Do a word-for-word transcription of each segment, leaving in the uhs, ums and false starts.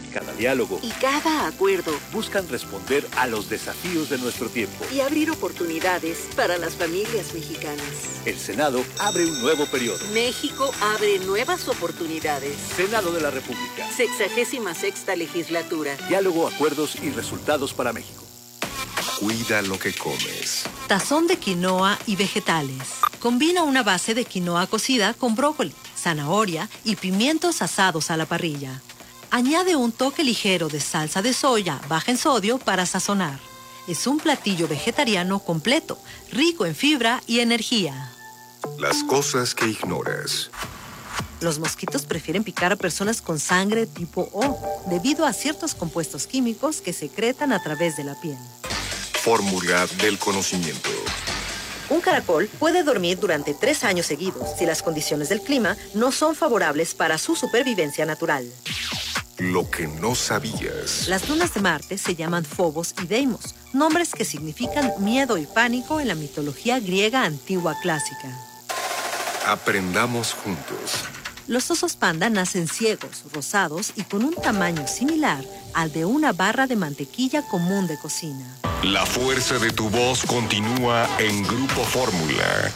Cada diálogo y cada acuerdo buscan responder a los desafíos de nuestro tiempo. y abrir oportunidades para las familias mexicanas. El Senado abre un nuevo periodo. México abre nuevas oportunidades. Senado de la República. Sexagésima sexta legislatura. Diálogo, acuerdos y resultados para México. Cuida lo que comes. Tazón de quinoa y vegetales. Combina una base de quinoa cocida con brócoli, zanahoria y pimientos asados a la parrilla. Añade un toque ligero de salsa de soya baja en sodio para sazonar. Es un platillo vegetariano completo, rico en fibra y energía. Las cosas que ignoras. Los mosquitos prefieren picar a personas con sangre tipo O, debido a ciertos compuestos químicos que secretan a través de la piel. Fórmula del conocimiento. Un caracol puede dormir durante tres años seguidos si las condiciones del clima no son favorables para su supervivencia natural. Lo que no sabías. Las lunas de Marte se llaman Phobos y Deimos, nombres que significan miedo y pánico en la mitología griega antigua clásica. Aprendamos juntos. Los osos panda nacen ciegos, rosados y con un tamaño similar al de una barra de mantequilla común de cocina. La fuerza de tu voz continúa en Grupo Fórmula.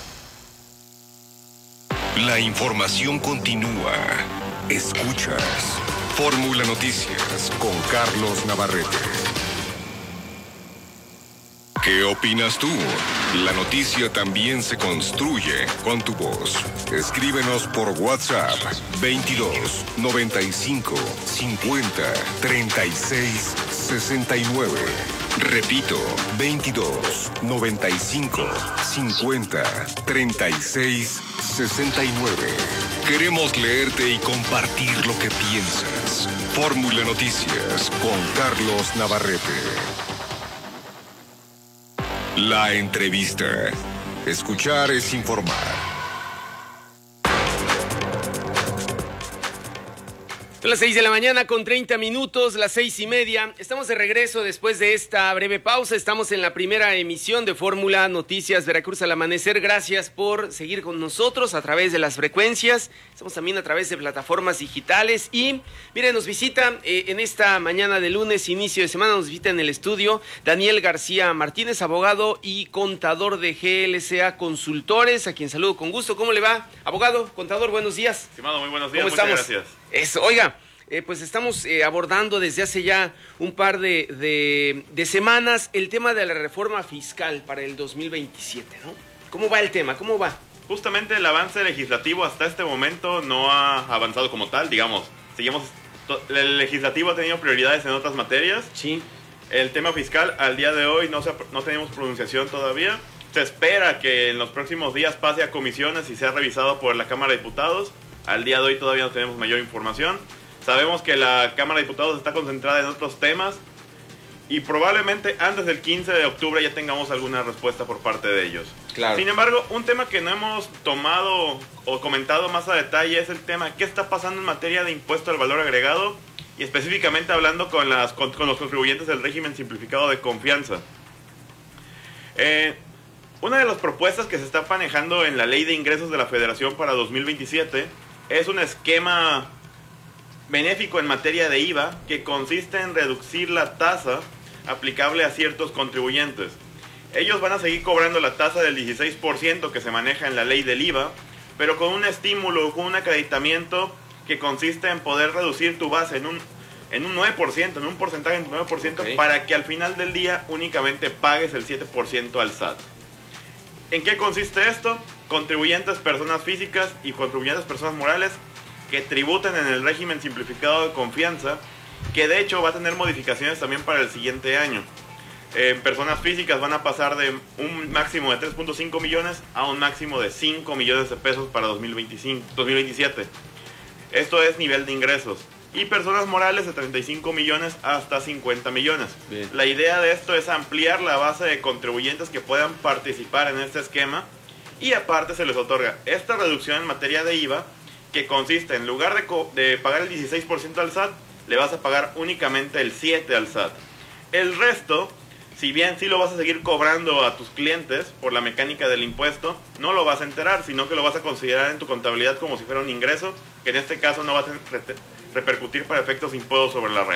La información continúa. Escuchas Fórmula Noticias con Carlos Navarrete. ¿Qué opinas tú? La noticia también se construye con tu voz. Escríbenos por WhatsApp veintidós, noventa y cinco, cincuenta, treinta y seis, sesenta y nueve. Repito, veintidós, noventa y cinco, cincuenta, treinta y seis, sesenta y nueve. Queremos leerte y compartir lo que piensas. Fórmula Noticias con Carlos Navarrete. La entrevista. Escuchar es informar. Son las seis de la mañana con treinta minutos, las seis y media. Estamos de regreso después de esta breve pausa. Estamos en la primera emisión de Fórmula Noticias Veracruz al Amanecer. Gracias por seguir con nosotros a través de las frecuencias. Estamos también a través de plataformas digitales. Y miren, nos visita eh, en esta mañana de lunes, inicio de semana, nos visita en el estudio Daniel García Martínez, abogado y contador de G L C A Consultores, a quien saludo con gusto. ¿Cómo le va, abogado, contador? Buenos días. Estimado, muy buenos días. ¿Cómo Muchas estamos? gracias. Eso, oiga, eh, pues estamos eh, abordando desde hace ya un par de, de, de semanas el tema de la reforma fiscal para el dos mil veintisiete, ¿no? ¿Cómo va el tema? ¿Cómo va? Justamente el avance legislativo hasta este momento no ha avanzado como tal, digamos. Seguimos, el legislativo ha tenido prioridades en otras materias. Sí. El tema fiscal al día de hoy no, se, no tenemos pronunciación todavía. Se espera que en los próximos días pase a comisiones y sea revisado por la Cámara de Diputados. Al día de hoy todavía no tenemos mayor información. Sabemos que la Cámara de Diputados está concentrada en otros temas y probablemente antes del quince de octubre ya tengamos alguna respuesta por parte de ellos. Claro. Sin embargo, un tema que no hemos tomado o comentado más a detalle es el tema qué está pasando en materia de impuesto al valor agregado y específicamente hablando con, las, con, con los contribuyentes del régimen simplificado de confianza. Eh, una de las propuestas que se está manejando en la Ley de Ingresos de la Federación para dos mil veintisiete es un esquema benéfico en materia de I V A que consiste en reducir la tasa aplicable a ciertos contribuyentes. Ellos van a seguir cobrando la tasa del dieciséis por ciento que se maneja en la ley del I V A, pero con un estímulo, con un acreditamiento que consiste en poder reducir tu base en un, en un nueve por ciento, en un porcentaje de nueve por ciento, okay, para que al final del día únicamente pagues el siete por ciento al S A T. ¿En qué consiste esto? Contribuyentes personas físicas y contribuyentes personas morales que tributen en el régimen simplificado de confianza, que de hecho va a tener modificaciones también para el siguiente año. Eh, personas físicas van a pasar de un máximo de tres punto cinco millones a un máximo de cinco millones de pesos para dos mil veinticinco, dos mil veintisiete. Esto es nivel de ingresos. Y personas morales de treinta y cinco millones hasta cincuenta millones. Bien. La idea de esto es ampliar la base de contribuyentes que puedan participar en este esquema y aparte se les otorga esta reducción en materia de I V A que consiste en lugar de, de pagar el dieciséis por ciento al S A T, le vas a pagar únicamente el siete por ciento al S A T. El resto, si bien sí lo vas a seguir cobrando a tus clientes por la mecánica del impuesto, no lo vas a enterar, sino que lo vas a considerar en tu contabilidad como si fuera un ingreso, que en este caso no va a repercutir para efectos de impuesto sobre la renta.